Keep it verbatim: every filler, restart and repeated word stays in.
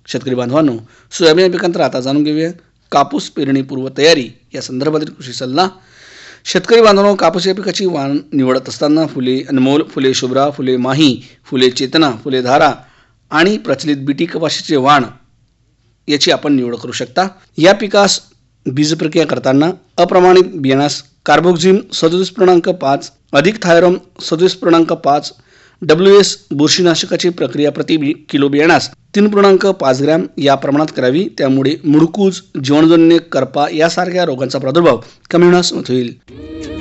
शेतकरी बांधवांनो, सोयाबीन या पिकांतर आता जाणून घेऊया कापूस पेरणी पूर्व तयारी या संदर्भातील कृषी सल्ला। शेतकरी बांधवांनो, कापूस या पिकाची वाण निवडत असताना फुले अनमोल, फुले शुभ्रा, फुले माही, फुले चेतना, फुले धारा आणि प्रचलित बीटी कपाशीचे वाण याची आपण निवड करू शकता। या पिकास बीज प्रक्रिया करताना अप्रमाणित बियाणास कार्बोक्झिम सदोतीस पूर्णांक पाच अधिक थायरम सदोतीस पूर्णांक पाच डब्ल्यू एस बुरशीनाशकाची प्रक्रिया प्रति किलो बियाणास तीन पूर्णांक पाच ग्रॅम या प्रमाणात करावी। त्यामुळे मुडकूज, जीवाणूजन्य करपा यासारख्या रोगांचा प्रादुर्भाव कमी होण्यास मदत होईल।